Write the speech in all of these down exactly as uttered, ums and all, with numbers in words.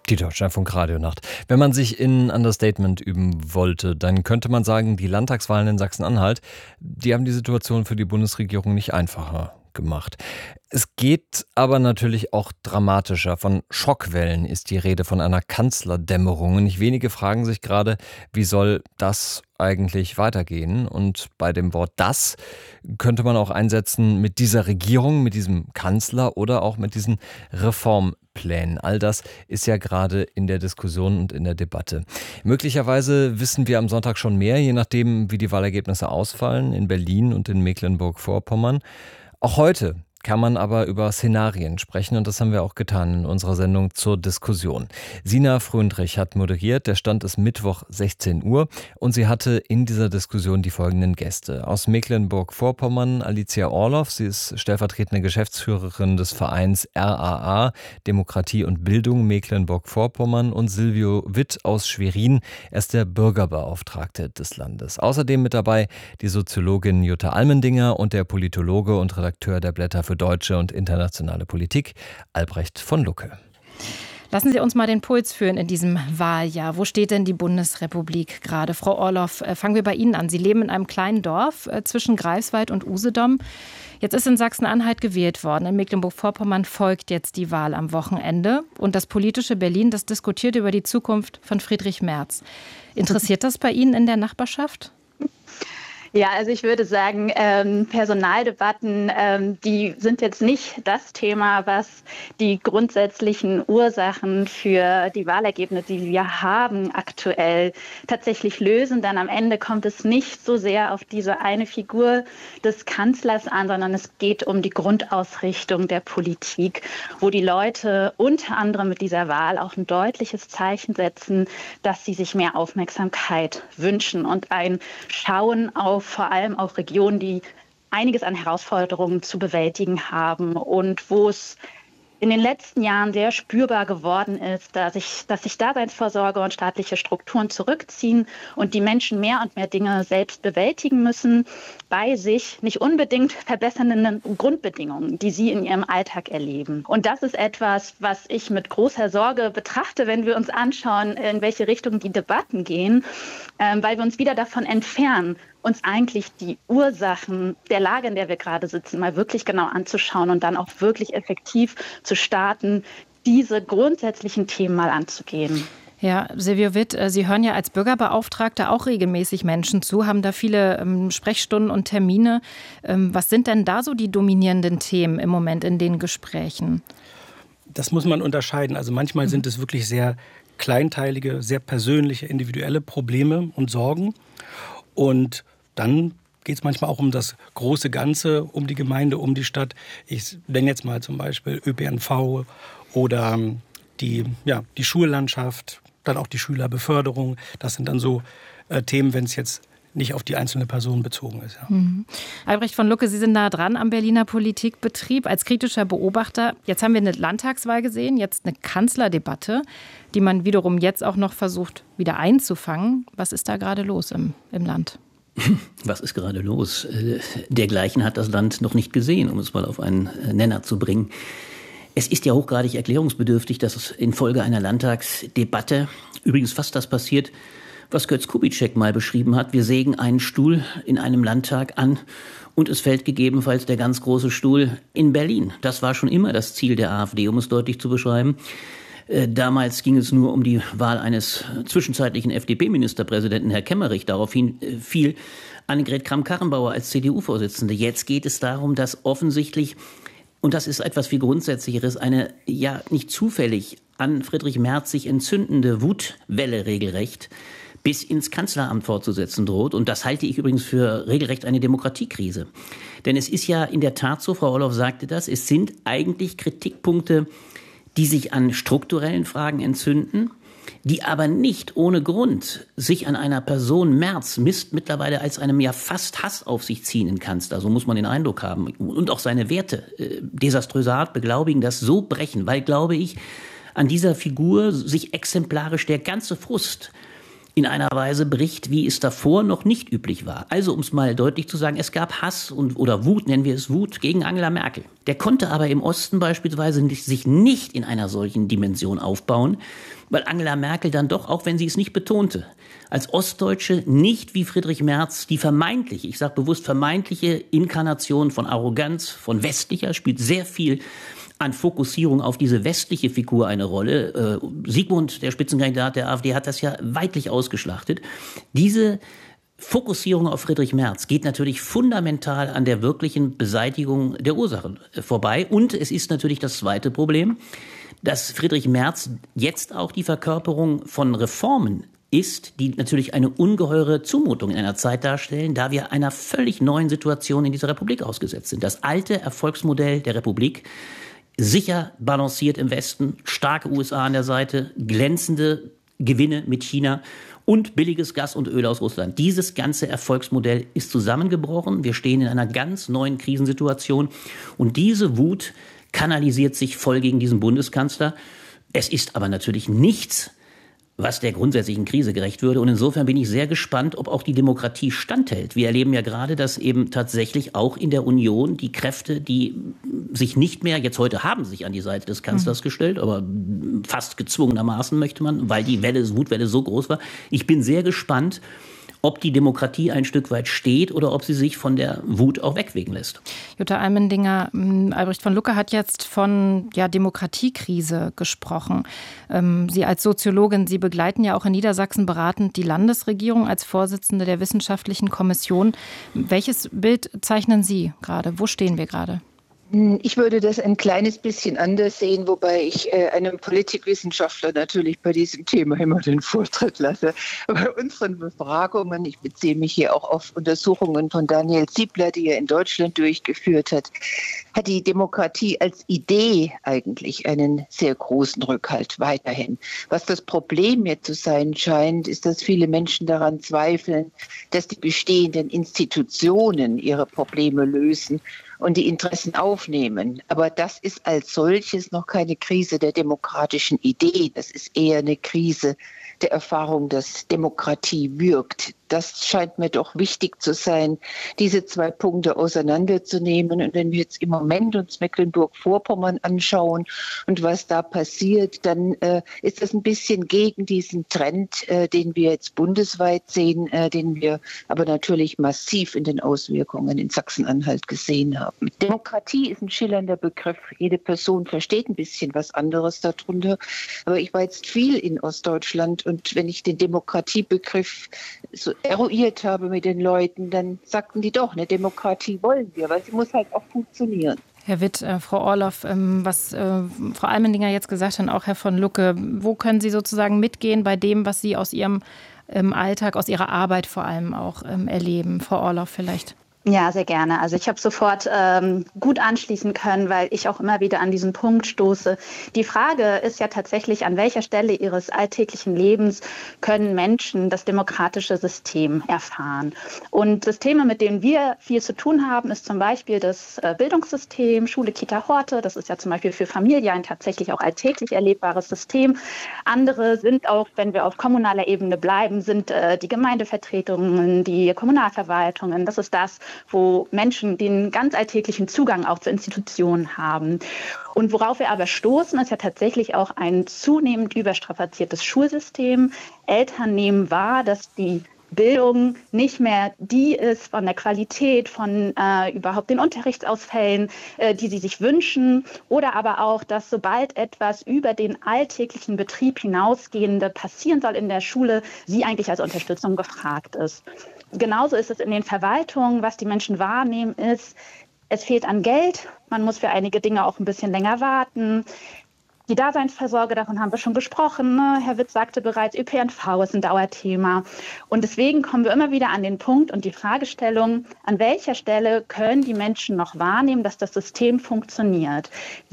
Die Deutschlandfunk Radionacht. Wenn man sich in Understatement üben wollte, dann könnte man sagen, die Landtagswahlen in Sachsen-Anhalt, die haben die Situation für die Bundesregierung nicht einfacher gemacht. Es geht aber natürlich auch dramatischer. Von Schockwellen ist die Rede, von einer Kanzlerdämmerung. Und nicht wenige fragen sich gerade, wie soll das eigentlich weitergehen? Und bei dem Wort das könnte man auch einsetzen mit dieser Regierung, mit diesem Kanzler oder auch mit diesen Reformplänen. All das ist ja gerade in der Diskussion und in der Debatte. Möglicherweise wissen wir am Sonntag schon mehr, je nachdem, wie die Wahlergebnisse ausfallen, in Berlin und in Mecklenburg-Vorpommern. Auch heute kann man aber über Szenarien sprechen und das haben wir auch getan in unserer Sendung zur Diskussion. Sina Fröndrich hat moderiert, der Stand ist Mittwoch sechzehn Uhr und sie hatte in dieser Diskussion die folgenden Gäste. Aus Mecklenburg-Vorpommern Alicia Orloff, sie ist stellvertretende Geschäftsführerin des Vereins R A A, Demokratie und Bildung Mecklenburg-Vorpommern, und Silvio Witt aus Schwerin, er ist der Bürgerbeauftragte des Landes. Außerdem mit dabei die Soziologin Jutta Almendinger und der Politologe und Redakteur der Blätter für deutsche und internationale Politik, Albrecht von Lucke. Lassen Sie uns mal den Puls führen in diesem Wahljahr. Wo steht denn die Bundesrepublik gerade? Frau Orloff, fangen wir bei Ihnen an. Sie leben in einem kleinen Dorf zwischen Greifswald und Usedom. Jetzt ist in Sachsen-Anhalt gewählt worden. In Mecklenburg-Vorpommern folgt jetzt die Wahl am Wochenende. Und das politische Berlin, das diskutiert über die Zukunft von Friedrich Merz. Interessiert das bei Ihnen in der Nachbarschaft? Ja, also ich würde sagen, ähm, Personaldebatten, ähm, die sind jetzt nicht das Thema, was die grundsätzlichen Ursachen für die Wahlergebnisse, die wir haben, aktuell tatsächlich lösen. Denn am Ende kommt es nicht so sehr auf diese eine Figur des Kanzlers an, sondern es geht um die Grundausrichtung der Politik, wo die Leute unter anderem mit dieser Wahl auch ein deutliches Zeichen setzen, dass sie sich mehr Aufmerksamkeit wünschen und ein Schauen auf vor allem auch Regionen, die einiges an Herausforderungen zu bewältigen haben und wo es in den letzten Jahren sehr spürbar geworden ist, dass sich, dass sich Daseinsvorsorge und staatliche Strukturen zurückziehen und die Menschen mehr und mehr Dinge selbst bewältigen müssen, bei sich nicht unbedingt verbessernden Grundbedingungen, die sie in ihrem Alltag erleben. Und das ist etwas, was ich mit großer Sorge betrachte, wenn wir uns anschauen, in welche Richtung die Debatten gehen, ähm, weil wir uns wieder davon entfernen, uns eigentlich die Ursachen der Lage, in der wir gerade sitzen, mal wirklich genau anzuschauen und dann auch wirklich effektiv zu starten, diese grundsätzlichen Themen mal anzugehen. Ja, Silvio Witt, Sie hören ja als Bürgerbeauftragter auch regelmäßig Menschen zu, haben da viele ähm, Sprechstunden und Termine. Ähm, was sind denn da so die dominierenden Themen im Moment in den Gesprächen? Das muss man unterscheiden. Also manchmal mhm. sind es wirklich sehr kleinteilige, sehr persönliche, individuelle Probleme und Sorgen. Und dann geht es manchmal auch um das große Ganze, um die Gemeinde, um die Stadt. Ich nenne jetzt mal zum Beispiel Ö P N V oder die, ja, die Schullandschaft, dann auch die Schülerbeförderung. Das sind dann so äh, Themen, wenn es jetzt nicht auf die einzelne Person bezogen ist. Ja. Mhm. Albrecht von Lucke, Sie sind nah dran am Berliner Politikbetrieb als kritischer Beobachter. Jetzt haben wir eine Landtagswahl gesehen, jetzt eine Kanzlerdebatte, die man wiederum jetzt auch noch versucht, wieder einzufangen. Was ist da gerade los im, im Land? Was ist gerade los? Dergleichen hat das Land noch nicht gesehen, um es mal auf einen Nenner zu bringen. Es ist ja hochgradig erklärungsbedürftig, dass es infolge einer Landtagsdebatte, übrigens fast das passiert, was Götz Kubitschek mal beschrieben hat. Wir sägen einen Stuhl in einem Landtag an und es fällt gegebenenfalls der ganz große Stuhl in Berlin. Das war schon immer das Ziel der AfD, um es deutlich zu beschreiben. Damals ging es nur um die Wahl eines zwischenzeitlichen F D P-Ministerpräsidenten, Herr Kemmerich. Daraufhin fiel Annegret Kramp-Karrenbauer als C D U-Vorsitzende. Jetzt geht es darum, dass offensichtlich, und das ist etwas viel Grundsätzlicheres, eine ja nicht zufällig an Friedrich Merz sich entzündende Wutwelle regelrecht bis ins Kanzleramt fortzusetzen droht. Und das halte ich übrigens für regelrecht eine Demokratiekrise. Denn es ist ja in der Tat so, Frau Orloff sagte das, es sind eigentlich Kritikpunkte, die sich an strukturellen Fragen entzünden, die aber nicht ohne Grund sich an einer Person Merz misst, mittlerweile als einem ja fast Hass auf sich ziehenden Kanzler, so muss man den Eindruck haben, und auch seine Werte äh, desaströser Art beglaubigen, das so brechen, weil, glaube ich, an dieser Figur sich exemplarisch der ganze Frust in einer Weise bricht, wie es davor noch nicht üblich war. Also, um es mal deutlich zu sagen, es gab Hass und, oder Wut, nennen wir es Wut, gegen Angela Merkel. Der konnte aber im Osten beispielsweise nicht, sich nicht in einer solchen Dimension aufbauen, weil Angela Merkel dann doch, auch wenn sie es nicht betonte, als Ostdeutsche nicht wie Friedrich Merz die vermeintliche, ich sage bewusst vermeintliche Inkarnation von Arroganz, von westlicher, spielt sehr viel an Fokussierung auf diese westliche Figur eine Rolle. Äh, Sigmund, der Spitzenkandidat der AfD, hat das ja weitlich ausgeschlachtet. Diese Fokussierung auf Friedrich Merz geht natürlich fundamental an der wirklichen Beseitigung der Ursachen vorbei. Und es ist natürlich das zweite Problem, dass Friedrich Merz jetzt auch die Verkörperung von Reformen ist, die natürlich eine ungeheure Zumutung in einer Zeit darstellen, da wir einer völlig neuen Situation in dieser Republik ausgesetzt sind. Das alte Erfolgsmodell der Republik, sicher balanciert im Westen, starke U S A an der Seite, glänzende Gewinne mit China und billiges Gas und Öl aus Russland. Dieses ganze Erfolgsmodell ist zusammengebrochen. Wir stehen in einer ganz neuen Krisensituation. Und diese Wut kanalisiert sich voll gegen diesen Bundeskanzler. Es ist aber natürlich nichts, was der grundsätzlichen Krise gerecht würde. Und insofern bin ich sehr gespannt, ob auch die Demokratie standhält. Wir erleben ja gerade, dass eben tatsächlich auch in der Union die Kräfte, die sich nicht mehr, jetzt heute haben sich an die Seite des Kanzlers mhm. gestellt, aber fast gezwungenermaßen möchte man, weil die Welle, Wutwelle so groß war. Ich bin sehr gespannt, ob die Demokratie ein Stück weit steht oder ob sie sich von der Wut auch wegwegen lässt. Jutta Almendinger, Albrecht von Lucke hat jetzt von ja, Demokratiekrise gesprochen. Ähm, Sie als Soziologin, Sie begleiten ja auch in Niedersachsen beratend die Landesregierung als Vorsitzende der Wissenschaftlichen Kommission. Welches Bild zeichnen Sie gerade? Wo stehen wir gerade? Ich würde das ein kleines bisschen anders sehen, wobei ich äh, einem Politikwissenschaftler natürlich bei diesem Thema immer den Vortritt lasse. Bei unseren Befragungen, ich beziehe mich hier auch auf Untersuchungen von Daniel Ziebler, die er in Deutschland durchgeführt hat, hat die Demokratie als Idee eigentlich einen sehr großen Rückhalt weiterhin. Was das Problem jetzt zu sein scheint, ist, dass viele Menschen daran zweifeln, dass die bestehenden Institutionen ihre Probleme lösen und die Interessen aufnehmen. Aber das ist als solches noch keine Krise der demokratischen Idee. Das ist eher eine Krise der Erfahrung, dass Demokratie wirkt. Das scheint mir doch wichtig zu sein, diese zwei Punkte auseinanderzunehmen. Und wenn wir jetzt im Moment uns Mecklenburg-Vorpommern anschauen und was da passiert, dann äh, ist das ein bisschen gegen diesen Trend, äh, den wir jetzt bundesweit sehen, äh, den wir aber natürlich massiv in den Auswirkungen in Sachsen-Anhalt gesehen haben. Demokratie ist ein schillernder Begriff. Jede Person versteht ein bisschen was anderes darunter. Aber ich war jetzt viel in Ostdeutschland und wenn ich den Demokratiebegriff so eruiert habe mit den Leuten, dann sagten die doch, eine Demokratie wollen wir, weil sie muss halt auch funktionieren. Herr Witt, äh, Frau Orloff, ähm, was äh, Frau Almendinger jetzt gesagt hat, auch Herr von Lucke, wo können Sie sozusagen mitgehen bei dem, was Sie aus Ihrem ähm, Alltag, aus Ihrer Arbeit vor allem auch ähm, erleben? Frau Orloff vielleicht. Ja, sehr gerne. Also ich habe sofort ähm, gut anschließen können, weil ich auch immer wieder an diesen Punkt stoße. Die Frage ist ja tatsächlich, an welcher Stelle ihres alltäglichen Lebens können Menschen das demokratische System erfahren. Und Systeme, mit denen wir viel zu tun haben, ist zum Beispiel das äh, Bildungssystem, Schule, Kita, Horte. Das ist ja zum Beispiel für Familie ein tatsächlich auch alltäglich erlebbares System. Andere sind auch, wenn wir auf kommunaler Ebene bleiben, sind äh, die Gemeindevertretungen, die Kommunalverwaltungen. Das ist das, wo Menschen den ganz alltäglichen Zugang auch zu Institutionen haben. Und worauf wir aber stoßen, ist ja tatsächlich auch ein zunehmend überstrapaziertes Schulsystem. Eltern nehmen wahr, dass die Bildung nicht mehr die ist von der Qualität, von äh, überhaupt den Unterrichtsausfällen, äh, die sie sich wünschen. Oder aber auch, dass sobald etwas über den alltäglichen Betrieb hinausgehende passieren soll in der Schule, sie eigentlich als Unterstützung gefragt ist. Genauso ist es in den Verwaltungen. Was die Menschen wahrnehmen, ist, es fehlt an Geld. Man muss für einige Dinge auch ein bisschen länger warten. Die Daseinsvorsorge, davon haben wir schon gesprochen. Ne? Herr Witt sagte bereits, Ö P N V ist ein Dauerthema. Und deswegen kommen wir immer wieder an den Punkt und die Fragestellung, an welcher Stelle können die Menschen noch wahrnehmen, dass das System funktioniert. Wir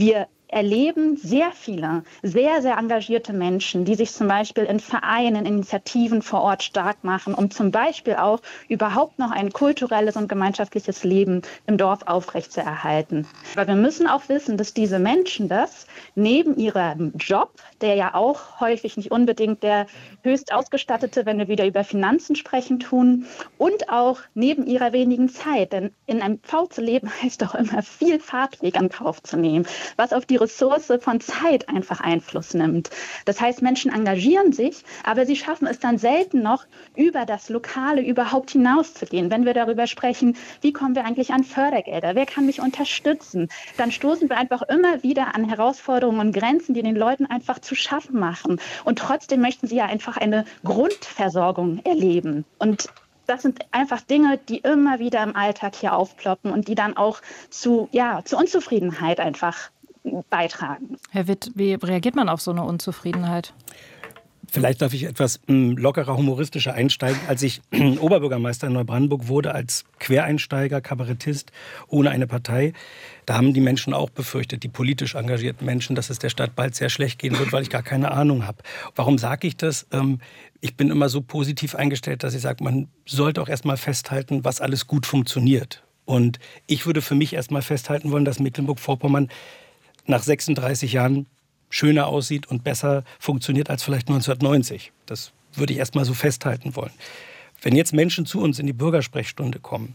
erleben sehr viele, sehr, sehr engagierte Menschen, die sich zum Beispiel in Vereinen, Initiativen vor Ort stark machen, um zum Beispiel auch überhaupt noch ein kulturelles und gemeinschaftliches Leben im Dorf aufrechtzuerhalten. Aber wir müssen auch wissen, dass diese Menschen das neben ihrem Job, der ja auch häufig nicht unbedingt der höchst ausgestattete, wenn wir wieder über Finanzen sprechen, tun, und auch neben ihrer wenigen Zeit. Denn in einem V zu leben heißt doch immer viel Fahrtweg in Kauf zu nehmen, was auf die Ressource von Zeit einfach Einfluss nimmt. Das heißt, Menschen engagieren sich, aber sie schaffen es dann selten noch, über das Lokale überhaupt hinauszugehen. Wenn wir darüber sprechen, wie kommen wir eigentlich an Fördergelder, wer kann mich unterstützen, dann stoßen wir einfach immer wieder an Herausforderungen und Grenzen, die den Leuten einfach zu schaffen machen. Und trotzdem möchten sie ja einfach eine Grundversorgung erleben. Und das sind einfach Dinge, die immer wieder im Alltag hier aufploppen und die dann auch zu, ja, zu Unzufriedenheit einfach beitragen. Herr Witt, wie reagiert man auf so eine Unzufriedenheit? Vielleicht darf ich etwas mh, lockerer, humoristischer einsteigen. Als ich Oberbürgermeister in Neubrandenburg wurde, als Quereinsteiger, Kabarettist, ohne eine Partei, da haben die Menschen auch befürchtet, die politisch engagierten Menschen, dass es der Stadt bald sehr schlecht gehen wird, weil ich gar keine Ahnung habe. Warum sage ich das? Ähm, ich bin immer so positiv eingestellt, dass ich sage, man sollte auch erst mal festhalten, was alles gut funktioniert. Und ich würde für mich erst mal festhalten wollen, dass Mecklenburg-Vorpommern nach sechsunddreißig Jahren schöner aussieht und besser funktioniert als vielleicht neunzehnhundertneunzig. Das würde ich erst mal so festhalten wollen. Wenn jetzt Menschen zu uns in die Bürgersprechstunde kommen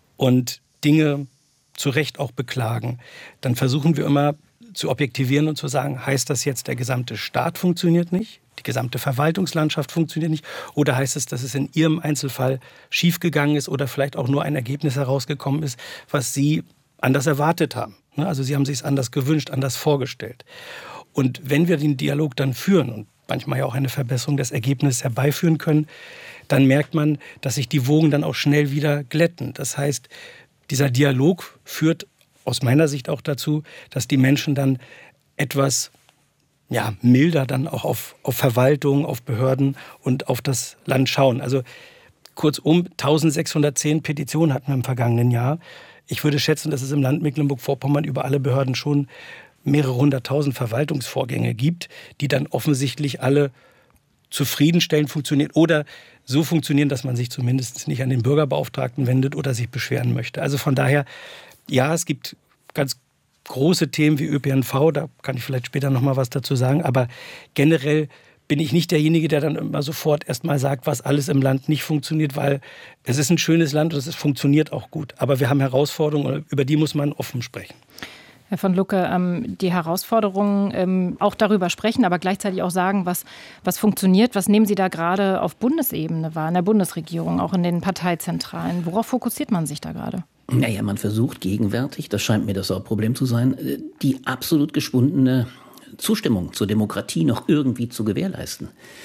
und Dinge zu Recht auch beklagen, dann versuchen wir immer zu objektivieren und zu sagen, heißt das jetzt, der gesamte Staat funktioniert nicht, die gesamte Verwaltungslandschaft funktioniert nicht, oder heißt es, dass es in Ihrem Einzelfall schiefgegangen ist oder vielleicht auch nur ein Ergebnis herausgekommen ist, was Sie anders erwartet haben. Also Sie haben sich es anders gewünscht, anders vorgestellt. Und wenn wir den Dialog dann führen und manchmal ja auch eine Verbesserung des Ergebnisses herbeiführen können, dann merkt man, dass sich die Wogen dann auch schnell wieder glätten. Das heißt, dieser Dialog führt aus meiner Sicht auch dazu, dass die Menschen dann etwas ja, milder dann auch auf, auf Verwaltung, auf Behörden und auf das Land schauen. Also kurzum, eintausendsechshundertzehn Petitionen hatten wir im vergangenen Jahr. Ich würde schätzen, dass es im Land Mecklenburg-Vorpommern über alle Behörden schon mehrere hunderttausend Verwaltungsvorgänge gibt, die dann offensichtlich alle zufriedenstellend funktionieren oder so funktionieren, dass man sich zumindest nicht an den Bürgerbeauftragten wendet oder sich beschweren möchte. Also von daher, ja, es gibt ganz große Themen wie Ö P N V, da kann ich vielleicht später noch mal was dazu sagen, aber generell bin ich nicht derjenige, der dann immer sofort erst mal sagt, was alles im Land nicht funktioniert, weil es ist ein schönes Land und es funktioniert auch gut. Aber wir haben Herausforderungen, über die muss man offen sprechen. Herr von Lucke, ähm, die Herausforderungen ähm, auch darüber sprechen, aber gleichzeitig auch sagen, was, was funktioniert. Was nehmen Sie da gerade auf Bundesebene wahr, in der Bundesregierung, auch in den Parteizentralen? Worauf fokussiert man sich da gerade? Naja, man versucht gegenwärtig, das scheint mir das Hauptproblem zu sein, die absolut geschwundene Zustimmung zur Demokratie noch irgendwie zu gewährleisten.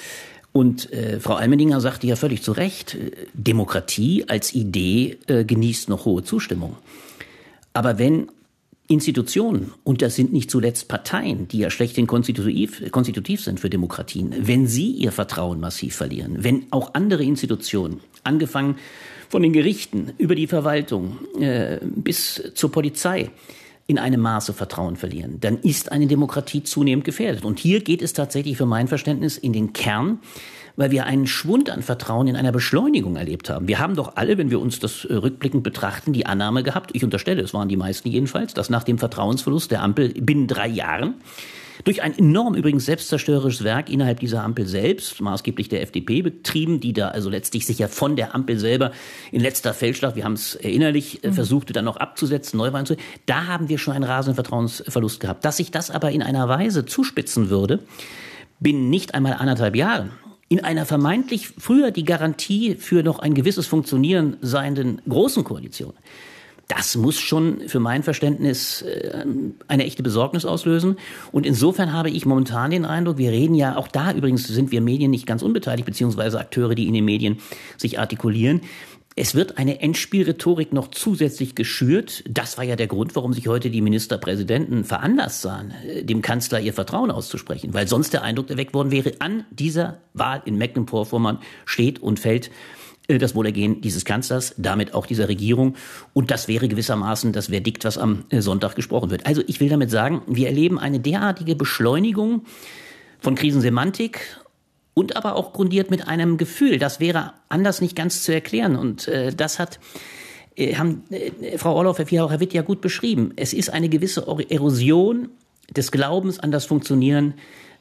Und äh, Frau Almendinger sagte ja völlig zu Recht, äh, Demokratie als Idee äh, genießt noch hohe Zustimmung. Aber wenn Institutionen, und das sind nicht zuletzt Parteien, die ja schlechthin konstitutiv, konstitutiv sind für Demokratien, wenn sie ihr Vertrauen massiv verlieren, wenn auch andere Institutionen, angefangen von den Gerichten über die Verwaltung äh, bis zur Polizei, in einem Maße Vertrauen verlieren, dann ist eine Demokratie zunehmend gefährdet. Und hier geht es tatsächlich für mein Verständnis in den Kern, weil wir einen Schwund an Vertrauen in einer Beschleunigung erlebt haben. Wir haben doch alle, wenn wir uns das rückblickend betrachten, die Annahme gehabt, ich unterstelle, es waren die meisten jedenfalls, dass nach dem Vertrauensverlust der Ampel binnen drei Jahren durch ein enorm übrigens selbstzerstörerisches Werk innerhalb dieser Ampel selbst, maßgeblich der F D P betrieben, die da also letztlich sich ja von der Ampel selber in letzter Feldschlacht, wir haben es erinnerlich, mhm. versuchte dann noch abzusetzen, Neuwahlen zu, da haben wir schon einen rasenden Vertrauensverlust gehabt. Dass sich das aber in einer Weise zuspitzen würde, binnen nicht einmal anderthalb Jahren, in einer vermeintlich früher die Garantie für noch ein gewisses Funktionieren seienden großen Koalition, das muss schon für mein Verständnis eine echte Besorgnis auslösen. Und insofern habe ich momentan den Eindruck, wir reden ja, auch da übrigens sind wir Medien nicht ganz unbeteiligt, beziehungsweise Akteure, die in den Medien sich artikulieren. Es wird eine Endspielrhetorik noch zusätzlich geschürt. Das war ja der Grund, warum sich heute die Ministerpräsidenten veranlasst sahen, dem Kanzler ihr Vertrauen auszusprechen. Weil sonst der Eindruck erweckt worden wäre, an dieser Wahl in Mecklenburg-Vorpommern steht und fällt das Wohlergehen dieses Kanzlers, damit auch dieser Regierung. Und das wäre gewissermaßen das Verdikt, was am Sonntag gesprochen wird. Also ich will damit sagen, wir erleben eine derartige Beschleunigung von Krisensemantik und aber auch grundiert mit einem Gefühl, das wäre anders nicht ganz zu erklären. Und äh, das hat äh, haben, äh, Frau Orloff, Herr Witt ja gut beschrieben. Es ist eine gewisse Erosion des Glaubens an das Funktionieren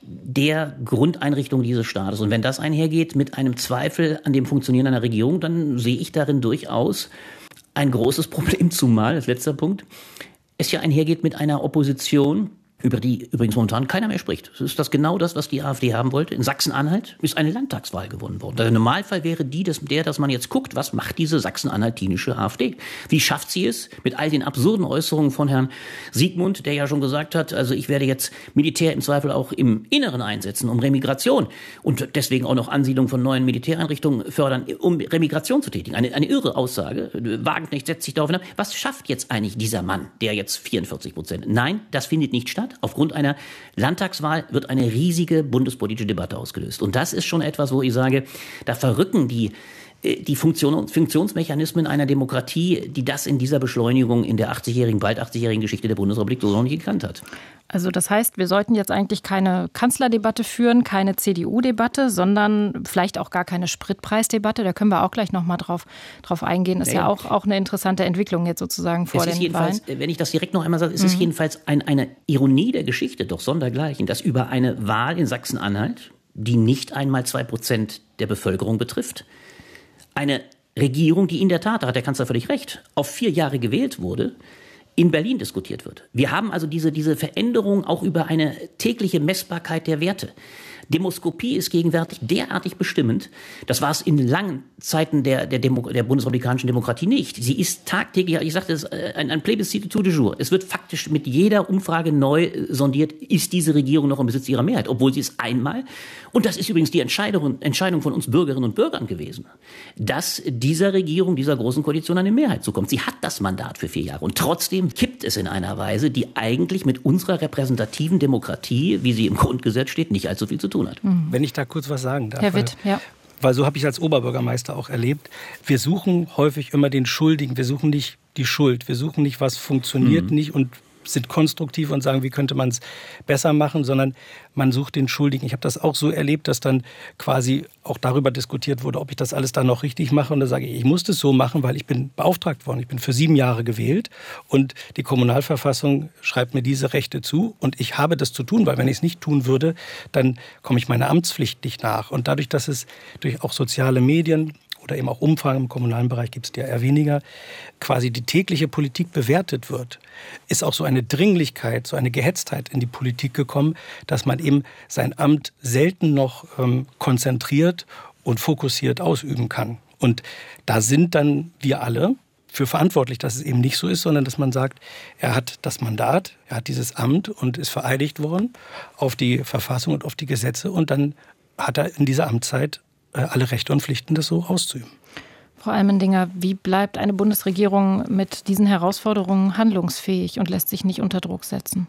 der Grundeinrichtung dieses Staates. Und wenn das einhergeht mit einem Zweifel an dem Funktionieren einer Regierung, dann sehe ich darin durchaus ein großes Problem, zumal, als letzter Punkt, es ja einhergeht mit einer Opposition, über die übrigens momentan keiner mehr spricht. Das ist das genau das, was die AfD haben wollte. In Sachsen-Anhalt ist eine Landtagswahl gewonnen worden. Der Normalfall wäre die, dass, der, dass man jetzt guckt, was macht diese sachsen-anhaltinische AfD? Wie schafft sie es mit all den absurden Äußerungen von Herrn Siegmund, der ja schon gesagt hat, also ich werde jetzt Militär im Zweifel auch im Inneren einsetzen, um Remigration und deswegen auch noch Ansiedlung von neuen Militäreinrichtungen fördern, um Remigration zu tätigen. Eine, eine irre Aussage. Wagenknecht setzt sich darauf hin. Was schafft jetzt eigentlich dieser Mann, der jetzt vierundvierzig Prozent? Nein, das findet nicht statt. Aufgrund einer Landtagswahl wird eine riesige bundespolitische Debatte ausgelöst. Und das ist schon etwas, wo ich sage, da verrücken die, die Funktion, Funktionsmechanismen einer Demokratie, die das in dieser Beschleunigung in der achtzigjährigen, bald achtzigjährigen Geschichte der Bundesrepublik so noch nicht gekannt hat. Also das heißt, wir sollten jetzt eigentlich keine Kanzlerdebatte führen, keine C D U-Debatte, sondern vielleicht auch gar keine Spritpreisdebatte. Da können wir auch gleich noch mal drauf, drauf eingehen. Ist ja, ja auch, auch eine interessante Entwicklung jetzt sozusagen vor es den Wahlen. Wenn ich das direkt noch einmal sage, es mhm. ist jedenfalls ein, eine Ironie der Geschichte, doch sondergleichen, dass über eine Wahl in Sachsen-Anhalt, die nicht einmal zwei Prozent der Bevölkerung betrifft, eine Regierung, die in der Tat, da hat der Kanzler völlig recht, auf vier Jahre gewählt wurde, in Berlin diskutiert wird. Wir haben also diese, diese Veränderung auch über eine tägliche Messbarkeit der Werte. Demoskopie ist gegenwärtig derartig bestimmend. Das war es in langen Zeiten der, der, Demo, der bundesrepublikanischen Demokratie nicht. Sie ist tagtäglich, ich sagte es, ein, ein Plebiscit du jour. Es wird faktisch mit jeder Umfrage neu sondiert, ist diese Regierung noch im Besitz ihrer Mehrheit, obwohl sie es einmal, und das ist übrigens die Entscheidung, Entscheidung von uns Bürgerinnen und Bürgern gewesen, dass dieser Regierung, dieser großen Koalition eine Mehrheit zukommt. Sie hat das Mandat für vier Jahre und trotzdem kippt es in einer Weise, die eigentlich mit unserer repräsentativen Demokratie, wie sie im Grundgesetz steht, nicht allzu viel zu tun hat. Wenn ich da kurz was sagen darf. Herr Witt, ja. Weil so habe ich als Oberbürgermeister auch erlebt. Wir suchen häufig immer den Schuldigen. Wir suchen nicht die Schuld. Wir suchen nicht, was funktioniert mhm. nicht und sind konstruktiv und sagen, wie könnte man es besser machen, sondern man sucht den Schuldigen. Ich habe das auch so erlebt, dass dann quasi auch darüber diskutiert wurde, ob ich das alles dann noch richtig mache. Und da sage ich, ich muss das so machen, weil ich bin beauftragt worden. Ich bin für sieben Jahre gewählt und die Kommunalverfassung schreibt mir diese Rechte zu und ich habe das zu tun, weil wenn ich es nicht tun würde, dann komme ich meiner Amtspflicht nicht nach. Und dadurch, dass es durch auch soziale Medien oder eben auch Umfragen im kommunalen Bereich gibt es ja eher weniger, quasi die tägliche Politik bewertet wird, ist auch so eine Dringlichkeit, so eine Gehetztheit in die Politik gekommen, dass man eben sein Amt selten noch ähm, konzentriert und fokussiert ausüben kann. Und da sind dann wir alle für verantwortlich, dass es eben nicht so ist, sondern dass man sagt, er hat das Mandat, er hat dieses Amt und ist vereidigt worden auf die Verfassung und auf die Gesetze und dann hat er in dieser Amtszeit alle Rechte und Pflichten, das so auszuüben. Frau Allmendinger, wie bleibt eine Bundesregierung mit diesen Herausforderungen handlungsfähig und lässt sich nicht unter Druck setzen?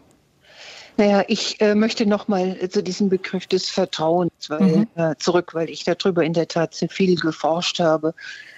Naja, ich äh, möchte noch mal zu diesem Begriff des Vertrauens weil, mhm. äh, zurück, weil ich darüber in der Tat sehr viel geforscht habe.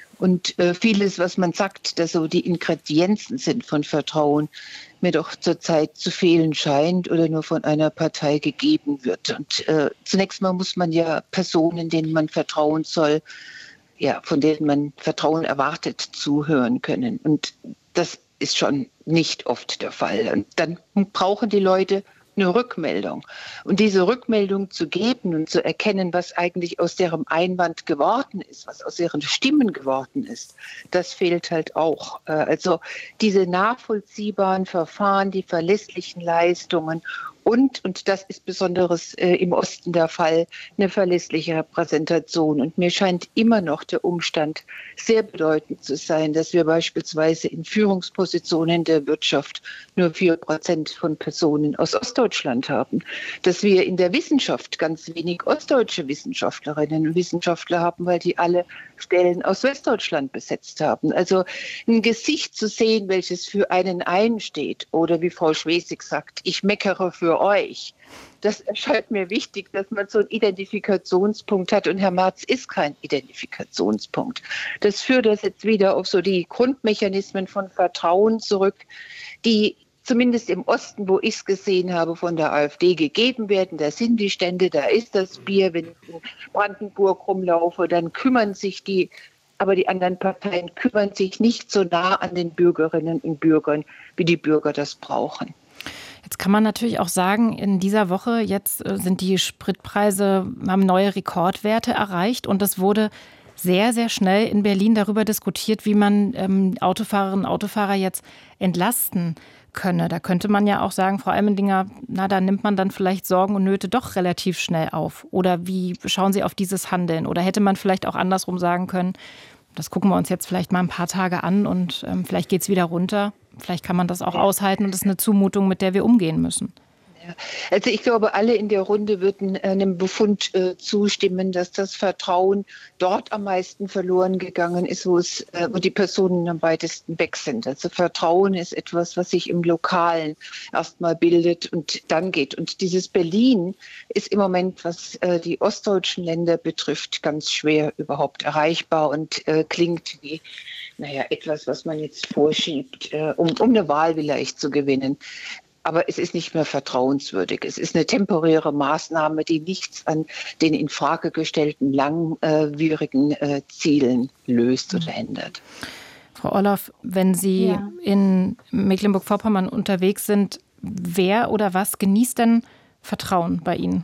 Und äh, vieles, was man sagt, dass so die Ingredienzen sind von Vertrauen, mir doch zurzeit zu fehlen scheint oder nur von einer Partei gegeben wird. Und äh, zunächst mal muss man ja Personen, denen man vertrauen soll, ja, von denen man Vertrauen erwartet, zuhören können. Und das ist schon nicht oft der Fall. Und dann brauchen die Leute eine Rückmeldung. Und diese Rückmeldung zu geben und zu erkennen, was eigentlich aus deren Einwand geworden ist, was aus ihren Stimmen geworden ist, das fehlt halt auch. Also diese nachvollziehbaren Verfahren, die verlässlichen Leistungen und, und das ist besonders äh, im Osten der Fall, eine verlässliche Repräsentation. Und mir scheint immer noch der Umstand sehr bedeutend zu sein, dass wir beispielsweise in Führungspositionen der Wirtschaft nur vier Prozent von Personen aus Ostdeutschland haben. Dass wir in der Wissenschaft ganz wenig ostdeutsche Wissenschaftlerinnen und Wissenschaftler haben, weil die alle Stellen aus Westdeutschland besetzt haben. Also ein Gesicht zu sehen, welches für einen einsteht oder wie Frau Schwesig sagt, ich meckere für euch. Das erscheint mir wichtig, dass man so einen Identifikationspunkt hat. Und Herr Marz ist kein Identifikationspunkt. Das führt das jetzt wieder auf so die Grundmechanismen von Vertrauen zurück, die zumindest im Osten, wo ich es gesehen habe, von der AfD gegeben werden. Da sind die Stände, da ist das Bier. Wenn ich in Brandenburg rumlaufe, dann kümmern sich die, aber die anderen Parteien kümmern sich nicht so nah an den Bürgerinnen und Bürgern, wie die Bürger das brauchen. Jetzt kann man natürlich auch sagen, in dieser Woche jetzt sind die Spritpreise, haben neue Rekordwerte erreicht und es wurde sehr, sehr schnell in Berlin darüber diskutiert, wie man ähm, Autofahrerinnen und Autofahrer jetzt entlasten könne. Da könnte man ja auch sagen, Frau Eimendinger, na, da nimmt man dann vielleicht Sorgen und Nöte doch relativ schnell auf. Oder wie schauen Sie auf dieses Handeln? Oder hätte man vielleicht auch andersrum sagen können, das gucken wir uns jetzt vielleicht mal ein paar Tage an und ähm, vielleicht geht es wieder runter. Vielleicht kann man das auch aushalten und das ist eine Zumutung, mit der wir umgehen müssen. Also ich glaube, alle in der Runde würden einem Befund äh, zustimmen, dass das Vertrauen dort am meisten verloren gegangen ist, wo, es, äh, wo die Personen am weitesten weg sind. Also Vertrauen ist etwas, was sich im Lokalen erstmal bildet und dann geht. Und dieses Berlin ist im Moment, was äh, die ostdeutschen Länder betrifft, ganz schwer überhaupt erreichbar und äh, klingt wie naja, etwas, was man jetzt vorschiebt, äh, um, um eine Wahl vielleicht zu gewinnen. Aber es ist nicht mehr vertrauenswürdig. Es ist eine temporäre Maßnahme, die nichts an den in Frage gestellten langwierigen äh, Zielen löst oder ändert. Frau Orloff, wenn Sie ja. in Mecklenburg-Vorpommern unterwegs sind, wer oder was genießt denn Vertrauen bei Ihnen?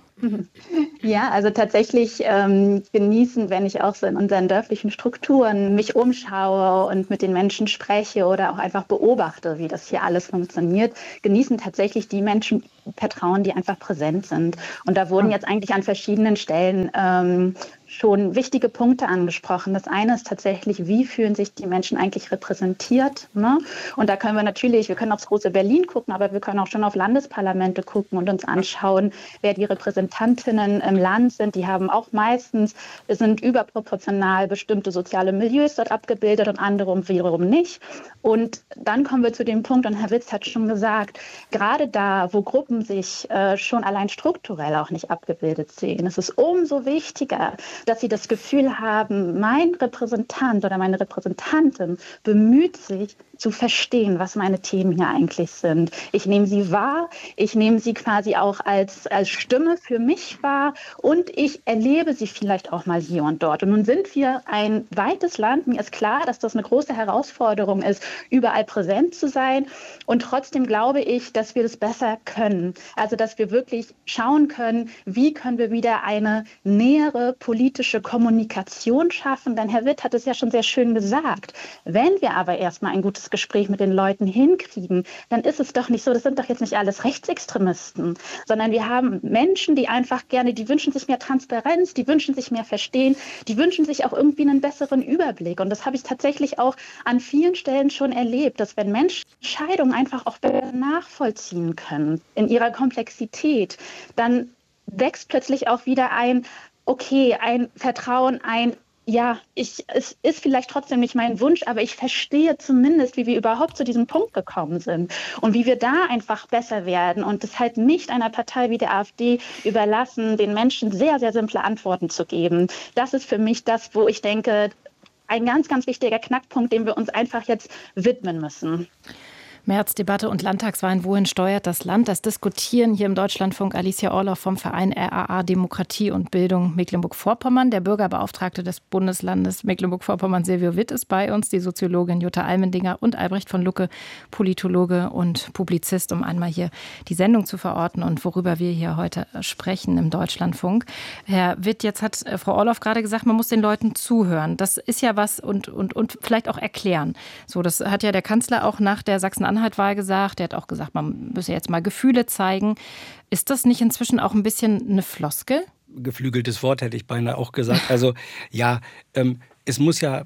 Ja, also tatsächlich ähm, genießen, wenn ich auch so in unseren dörflichen Strukturen mich umschaue und mit den Menschen spreche oder auch einfach beobachte, wie das hier alles funktioniert, genießen tatsächlich die Menschen Vertrauen, die einfach präsent sind. Und da wurden jetzt eigentlich an verschiedenen Stellen ähm, schon wichtige Punkte angesprochen. Das eine ist tatsächlich, wie fühlen sich die Menschen eigentlich repräsentiert? Ne? Und da können wir natürlich, wir können aufs große Berlin gucken, aber wir können auch schon auf Landesparlamente gucken und uns anschauen, wer die Repräsentantinnen im Land sind. Die haben auch meistens, sind überproportional bestimmte soziale Milieus dort abgebildet und andere wiederum nicht. Und dann kommen wir zu dem Punkt, und Herr Witz hat schon gesagt, gerade da, wo Gruppen sich äh, schon allein strukturell auch nicht abgebildet sehen, ist es umso wichtiger, dass sie das Gefühl haben, mein Repräsentant oder meine Repräsentantin bemüht sich, zu verstehen, was meine Themen hier eigentlich sind. Ich nehme sie wahr, ich nehme sie quasi auch als, als Stimme für mich wahr und ich erlebe sie vielleicht auch mal hier und dort. Und nun sind wir ein weites Land. Mir ist klar, dass das eine große Herausforderung ist, überall präsent zu sein. Und trotzdem glaube ich, dass wir das besser können. Also, dass wir wirklich schauen können, wie können wir wieder eine nähere politische Kommunikation schaffen. Denn Herr Witt hat es ja schon sehr schön gesagt. Wenn wir aber erstmal ein gutes Gespräch mit den Leuten hinkriegen, dann ist es doch nicht so, das sind doch jetzt nicht alles Rechtsextremisten, sondern wir haben Menschen, die einfach gerne, die wünschen sich mehr Transparenz, die wünschen sich mehr Verstehen, die wünschen sich auch irgendwie einen besseren Überblick. Und das habe ich tatsächlich auch an vielen Stellen schon erlebt, dass wenn Menschen Entscheidungen einfach auch besser nachvollziehen können in ihrer Komplexität, dann wächst plötzlich auch wieder ein, okay, ein Vertrauen, ein ja, ich, es ist vielleicht trotzdem nicht mein Wunsch, aber ich verstehe zumindest, wie wir überhaupt zu diesem Punkt gekommen sind und wie wir da einfach besser werden und es halt nicht einer Partei wie der AfD überlassen, den Menschen sehr, sehr simple Antworten zu geben. Das ist für mich das, wo ich denke, ein ganz, ganz wichtiger Knackpunkt, dem wir uns einfach jetzt widmen müssen. Märzdebatte und Landtagswahlen, wohin steuert das Land? Das diskutieren hier im Deutschlandfunk Alicia Orloff vom Verein R A A Demokratie und Bildung Mecklenburg-Vorpommern. Der Bürgerbeauftragte des Bundeslandes Mecklenburg-Vorpommern, Silvio Witt, ist bei uns, die Soziologin Jutta Eimendinger und Albrecht von Lucke, Politologe und Publizist, um einmal hier die Sendung zu verorten und worüber wir hier heute sprechen im Deutschlandfunk. Herr Witt, jetzt hat Frau Orloff gerade gesagt, man muss den Leuten zuhören. Das ist ja was und, und, und vielleicht auch erklären. So, das hat ja der Kanzler auch nach der Sachsen-Anhalt Wahl gesagt. Er hat auch gesagt, man müsse jetzt mal Gefühle zeigen. Ist das nicht inzwischen auch ein bisschen eine Floskel? Geflügeltes Wort hätte ich beinahe auch gesagt. Also ja, ähm, es muss ja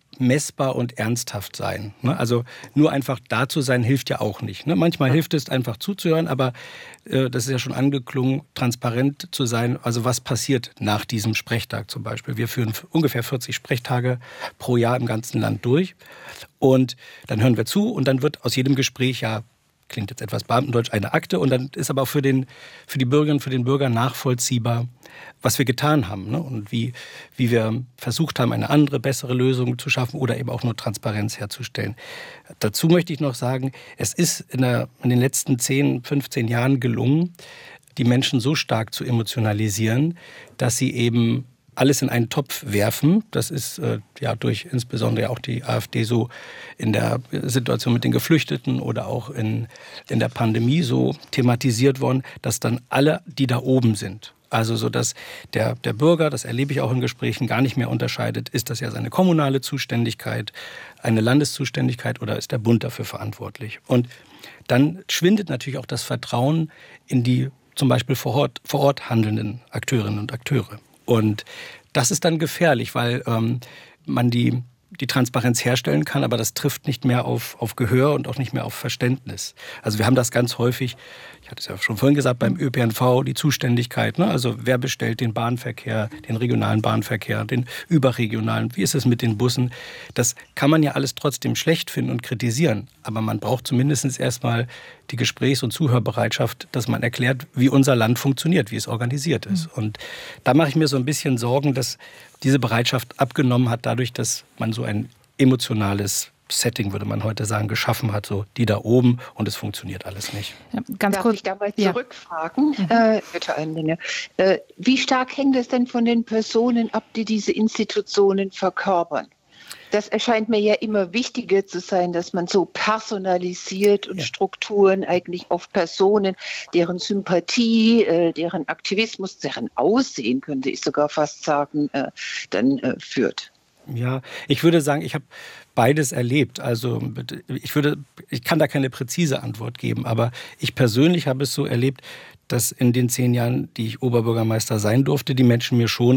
messbar und ernsthaft sein. Also nur einfach da zu sein, hilft ja auch nicht. Manchmal hilft es einfach zuzuhören, aber das ist ja schon angeklungen, transparent zu sein. Also was passiert nach diesem Sprechtag zum Beispiel? Wir führen ungefähr vierzig Sprechtage pro Jahr im ganzen Land durch. Und dann hören wir zu und dann wird aus jedem Gespräch ja, klingt jetzt etwas beamtendeutsch, eine Akte. Und dann ist aber auch für, den, für die Bürgerinnen und für den Bürger nachvollziehbar, was wir getan haben, ne? Und wie, wie wir versucht haben, eine andere, bessere Lösung zu schaffen oder eben auch nur Transparenz herzustellen. Dazu möchte ich noch sagen, es ist in, der, in den letzten zehn, fünfzehn Jahren gelungen, die Menschen so stark zu emotionalisieren, dass sie eben alles in einen Topf werfen. Das ist äh, ja durch insbesondere auch die AfD so in der Situation mit den Geflüchteten oder auch in, in der Pandemie so thematisiert worden, dass dann alle, die da oben sind, also so, dass der, der Bürger, das erlebe ich auch in Gesprächen, gar nicht mehr unterscheidet, ist das ja seine kommunale Zuständigkeit, eine Landeszuständigkeit oder ist der Bund dafür verantwortlich. Und dann schwindet natürlich auch das Vertrauen in die zum Beispiel vor Ort, vor Ort handelnden Akteurinnen und Akteure. Und das ist dann gefährlich, weil ähm, man die, die Transparenz herstellen kann, aber das trifft nicht mehr auf, auf Gehör und auch nicht mehr auf Verständnis. Also wir haben das ganz häufig, ich hatte es ja schon vorhin gesagt, beim Ö P N V, die Zuständigkeit, ne? Also wer bestellt den Bahnverkehr, den regionalen Bahnverkehr, den überregionalen, wie ist es mit den Bussen? Das kann man ja alles trotzdem schlecht finden und kritisieren, aber man braucht zumindest erstmal die Gesprächs- und Zuhörbereitschaft, dass man erklärt, wie unser Land funktioniert, wie es organisiert ist. Mhm. Und da mache ich mir so ein bisschen Sorgen, dass diese Bereitschaft abgenommen hat, dadurch, dass man so ein emotionales Setting, würde man heute sagen, geschaffen hat, so die da oben und es funktioniert alles nicht. Ja, ganz Darf kurz, ich dabei zurückfragen, ja. äh, bitte eine äh, wie stark hängt es denn von den Personen ab, die diese Institutionen verkörpern? Das erscheint mir ja immer wichtiger zu sein, dass man so personalisiert und ja. Strukturen eigentlich auf Personen, deren Sympathie, äh, deren Aktivismus, deren Aussehen, könnte ich sogar fast sagen, äh, dann äh, führt. Ja, ich würde sagen, ich habe beides erlebt. Also ich würde, ich kann da keine präzise Antwort geben, aber ich persönlich habe es so erlebt, dass in den zehn Jahren, die ich Oberbürgermeister sein durfte, die Menschen mir schon